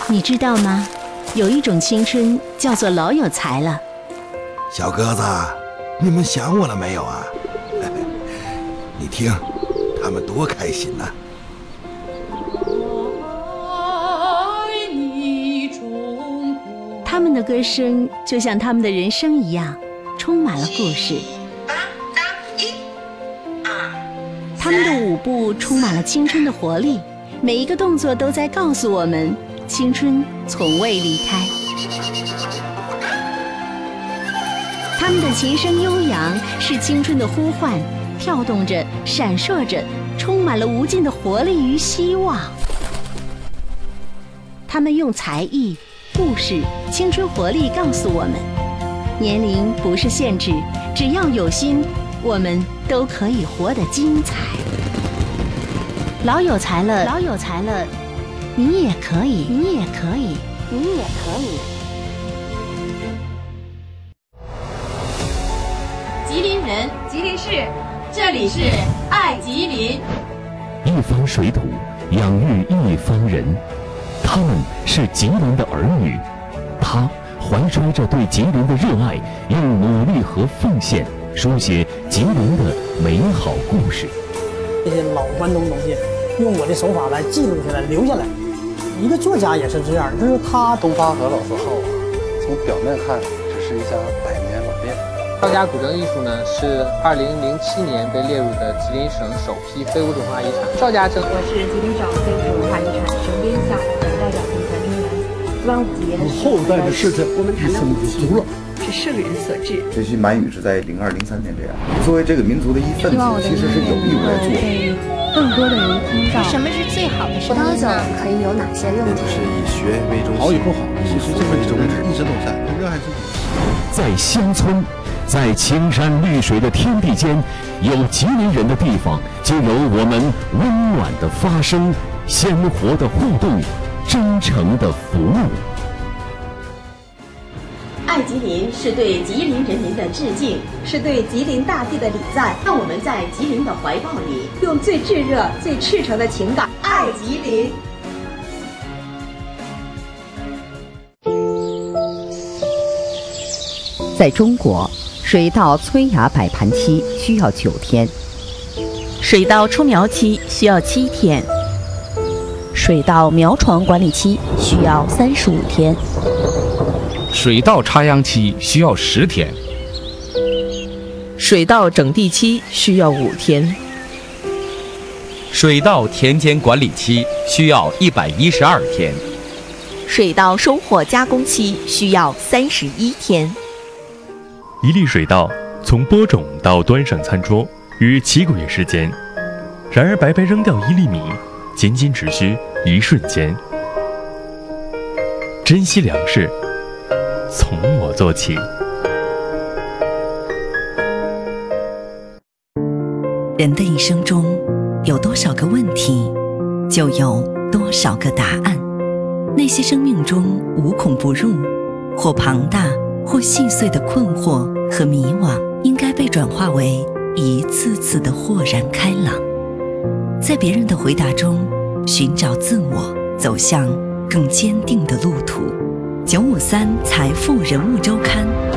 你知道吗？有一种青春叫做老有才了。 小鸽子，你们想我了没有啊？你听，他们多开心呐！ 他们的歌声就像他们的人生一样，充满了故事。他们的舞步充满了青春的活力，每一个动作都在告诉我们，青春从未离开。他们的琴声悠扬，是青春的呼唤，跳动着，闪烁着，充满了无尽的活力与希望。他们用才艺、故事、青春活力告诉我们，年龄不是限制，只要有心，我们都可以活得精彩。老有才了，老有才了，你也可以，你也可以，你也可以。 吉林人，吉林市，这里是爱吉林。 一方水土养育一方人，他们是吉林的儿女，他怀揣着对吉林的热爱，用努力和奉献书写吉林的美好故事。 这些老关东东西，用我的手法来记录下来、留下来。一个作家也是这样，就是他东方和老字号啊，从表面看只是一家百年老店。 赵家古镇艺术呢，是2007年被列入的吉林省首批非物质文化遗产。赵家镇， 我是吉林省非物质文化遗产省编项目的代表性传承人。端午节后代的事情一生不足了， 是圣人所致。 学习满语是在02、03年这样。作为这个民族的一份子，其实是有义务来做。 更多的人听到什么是最好的葡萄酒可以有哪些用途？ 是以学为中心。 好与不好，其实这个宗旨一直都在，热爱自己。 在乡村，在青山绿水的天地间，有吉林人的地方，就有我们温暖的发声、鲜活的互动、真诚的服务。 爱吉林是对吉林人民的致敬， 是对吉林大地的礼赞。 让我们在吉林的怀抱里， 用最炙热、最赤诚的情感爱吉林。 在中国，水稻催芽摆盘期需要9天， 水稻出苗期需要7天， 水稻苗床管理期需要35天， 水稻插秧期需要10天， 水稻整地期需要5天， 水稻田间管理期需要112天， 水稻收获加工期需要31天。 一粒水稻从播种到端上餐桌约7个月时间，然而白白扔掉1粒米，仅仅只需1瞬间。珍惜粮食，从我做起。 人的一生中，有多少个问题，就有多少个答案。那些生命中无孔不入，或庞大或细碎的困惑和迷惘，应该被转化为一次次的豁然开朗。在别人的回答中寻找自我，走向更坚定的路途。953财富人物周刊